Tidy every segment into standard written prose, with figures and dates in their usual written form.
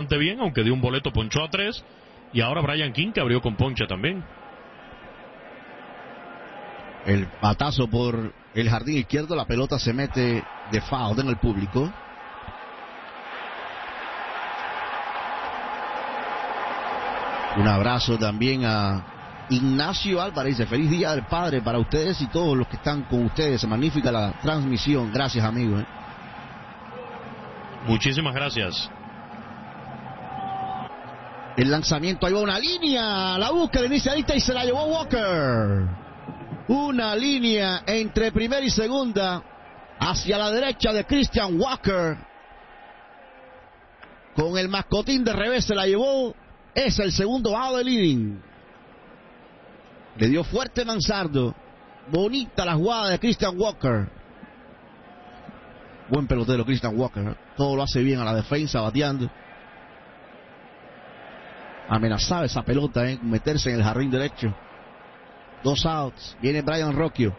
bastante bien, aunque de un boleto ponchó a 3. Y ahora Brian King, que abrió con poncha también. El batazo por el jardín izquierdo, la pelota se mete de foul en el público. Un abrazo también a Ignacio Álvarez. Dice: feliz día del padre para ustedes y todos los que están con ustedes. Magnífica la transmisión. Gracias, amigos. Muchísimas gracias. El lanzamiento, ahí va una línea. La búsqueda inicialista y se la llevó Walker. Una línea entre primera y segunda hacia la derecha de Christian Walker. Con el mascotín de revés se la llevó. Es el segundo out del inning. Le dio fuerte Manzardo. Bonita la jugada de Christian Walker. Buen pelotero Christian Walker. Todo lo hace bien a la defensa, bateando. Amenazaba esa pelota, meterse en el jardín derecho. 2 outs. Viene Brian Rocchio.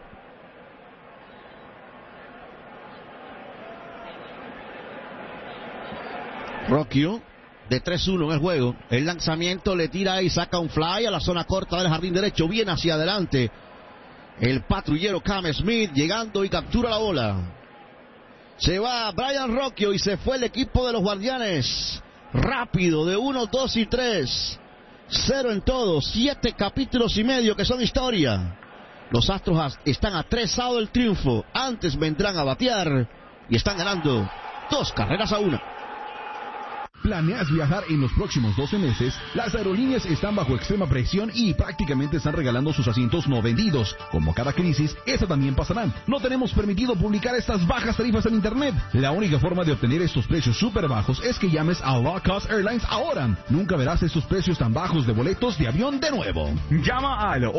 Rocchio de 3-1 en el juego. El lanzamiento le tira y saca un fly a la zona corta del jardín derecho. Viene hacia adelante el patrullero Cam Smith, llegando y captura la bola. Se va Brian Rocchio y se fue el equipo de los Guardianes. Rápido, de 1, 2 y 3. 0 en todo. 7 capítulos y medio que son historia. Los Astros están a 3 outs del triunfo. Antes vendrán a batear y están ganando 2-1. ¿Planeas viajar en los próximos 12 meses? Las aerolíneas están bajo extrema presión y prácticamente están regalando sus asientos no vendidos. Como cada crisis, esta también pasará. No tenemos permitido publicar estas bajas tarifas en internet. La única forma de obtener estos precios súper bajos es que llames a Low Cost Airlines ahora. Nunca verás estos precios tan bajos de boletos de avión de nuevo. Llama al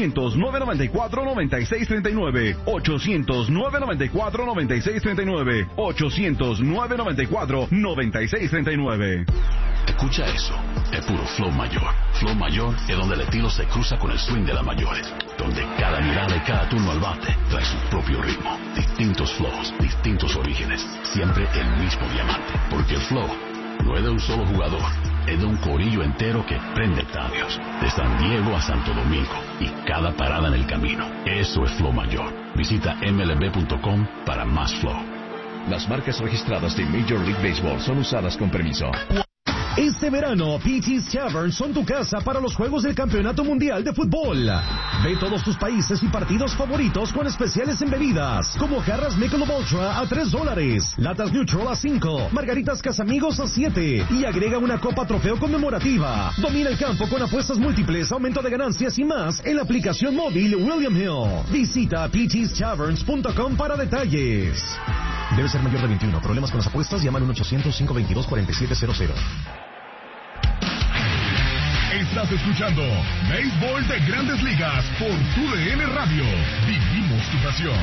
800-994-9639. 800-994-9639. 800-994-9639. Escucha eso, es puro flow mayor. Flow mayor es donde el estilo se cruza con el swing de las mayores, donde cada mirada y cada turno al bate trae su propio ritmo. Distintos flows, distintos orígenes, siempre el mismo diamante. Porque el flow no es de un solo jugador, es de un corillo entero que prende estadios, de San Diego a Santo Domingo, y cada parada en el camino. Eso es flow mayor. Visita mlb.com para más flow. Las marcas registradas de Major League Baseball son usadas con permiso. Este verano, P.T.'s Tavern son tu casa para los Juegos del Campeonato Mundial de Fútbol. Ve todos tus países y partidos favoritos con especiales en bebidas, como jarras Michelob Ultra a $3, latas Neutral a $5, margaritas Casamigos a $7, y agrega una copa trofeo conmemorativa. Domina el campo con apuestas múltiples, aumento de ganancias y más en la aplicación móvil William Hill. Visita ptstaverns.com para detalles. Debe ser mayor de 21. Problemas con las apuestas, llaman al 1-800-522-4700. Estás escuchando Béisbol de Grandes Ligas por TUDN Radio. Vivimos tu pasión.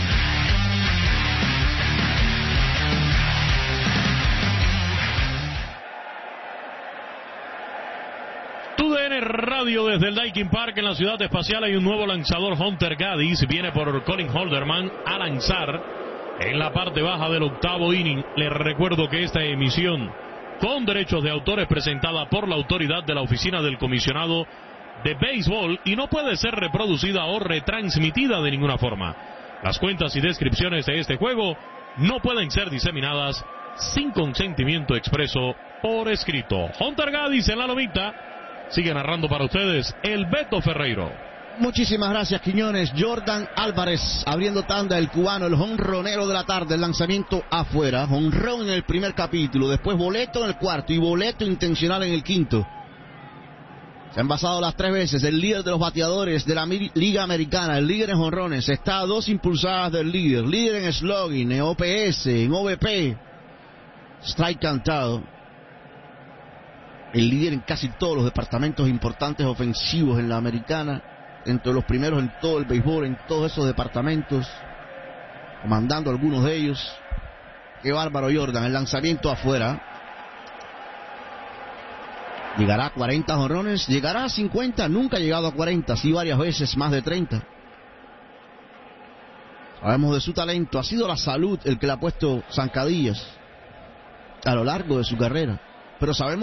TUDN Radio desde el Daikin Park en la Ciudad Espacial. Hay un nuevo lanzador, Hunter Gaddis. Viene por Colin Holderman a lanzar en la parte baja del octavo inning. Les recuerdo que esta emisión con derechos de autor es presentada por la autoridad de la Oficina del Comisionado de Béisbol y no puede ser reproducida o retransmitida de ninguna forma. Las cuentas y descripciones de este juego no pueden ser diseminadas sin consentimiento expreso por escrito. Hunter Gaddis en la lomita. Sigue narrando para ustedes el Beto Ferreiro. Muchísimas gracias, Quiñones. Jordan Álvarez abriendo tanda, el cubano, el jonronero de la tarde. El lanzamiento afuera, jonrón en el primer capítulo, después boleto en el cuarto y boleto intencional en el quinto. Se han basado las 3 veces. El líder de los bateadores de la Liga Americana, el líder en jonrones, está a 2 impulsadas del líder. Líder en slugging, en OPS, en OVP. Strike cantado. El líder en casi todos los departamentos importantes ofensivos en la Americana. Entre los primeros en todo el béisbol, en todos esos departamentos, comandando algunos de ellos. Qué bárbaro Jordan, el lanzamiento afuera. ¿Llegará a 40 jonrones? ¿Llegará a 50? Nunca ha llegado a 40, sí varias veces más de 30. Sabemos de su talento, ha sido la salud el que le ha puesto zancadillas a lo largo de su carrera, pero sabemos